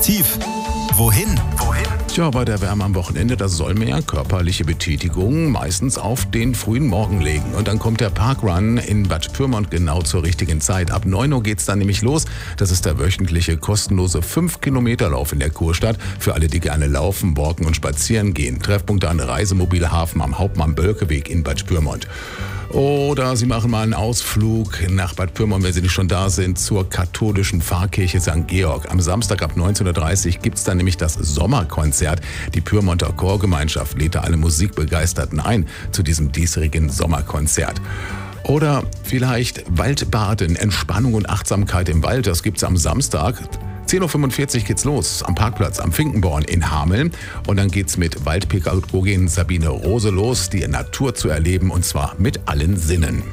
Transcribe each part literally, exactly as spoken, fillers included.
Tief. Wohin? Wohin? Tja, bei der Wärme am Wochenende, das soll mehr körperliche Betätigung meistens auf den frühen Morgen legen. Und dann kommt der Parkrun in Bad Pyrmont genau zur richtigen Zeit. Ab neun Uhr geht's dann nämlich los. Das ist der wöchentliche kostenlose fünf Kilometer Lauf in der Kurstadt. Für alle, die gerne laufen, walken und spazieren gehen. Treffpunkt an Reisemobile Hafen am Hauptmann-Bölke-Weg in Bad Pyrmont. Oder Sie machen mal einen Ausflug nach Bad Pyrmont, wenn Sie nicht schon da sind, zur katholischen Pfarrkirche Sankt Georg. Am Samstag ab neunzehn Uhr dreißig gibt's dann nämlich das Sommerkonzert. Die Pyrmonter Chorgemeinschaft lädt da alle Musikbegeisterten ein zu diesem diesjährigen Sommerkonzert. Oder vielleicht Waldbaden, Entspannung und Achtsamkeit im Wald. Das gibt's am Samstag. zehn Uhr fünfundvierzig geht's los am Parkplatz am Finkenborn in Hameln. Und dann geht's mit Waldpädagogin Sabine Rose los, die Natur zu erleben, und zwar mit allen Sinnen.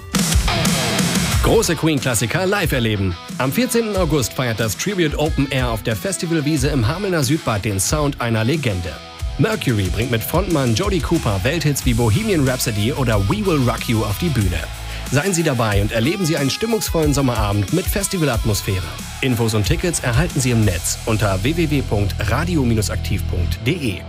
Große Queen-Klassiker live erleben. Am vierzehnten August feiert das Tribute Open Air auf der Festivalwiese im Hamelner Südbad den Sound einer Legende. Mercury bringt mit Frontmann Jody Cooper Welthits wie Bohemian Rhapsody oder We Will Rock You auf die Bühne. Seien Sie dabei und erleben Sie einen stimmungsvollen Sommerabend mit Festivalatmosphäre. Infos und Tickets erhalten Sie im Netz unter w w w punkt radio aktiv punkt d e.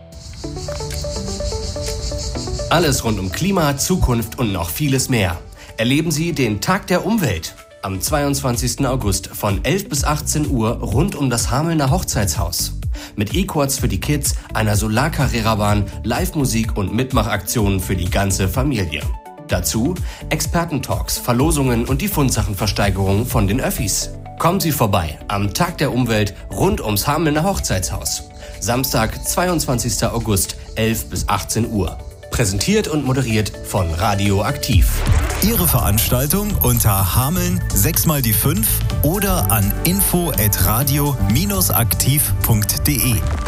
Alles rund um Klima, Zukunft und noch vieles mehr. Erleben Sie den Tag der Umwelt am zweiundzwanzigsten August von elf bis achtzehn Uhr rund um das Hamelner Hochzeitshaus. Mit E-Quads für die Kids, einer Solar-Carrera-Bahn, Live-Musik und Mitmachaktionen für die ganze Familie. Dazu Expertentalks, Verlosungen und die Fundsachenversteigerung von den Öffis. Kommen Sie vorbei am Tag der Umwelt rund ums Hamelner Hochzeitshaus. Samstag, zweiundzwanzigsten August, elf bis achtzehn Uhr. Präsentiert und moderiert von Radio Aktiv. Ihre Veranstaltung unter Hameln sechs mal die fünf oder an info at radio aktiv punkt d e.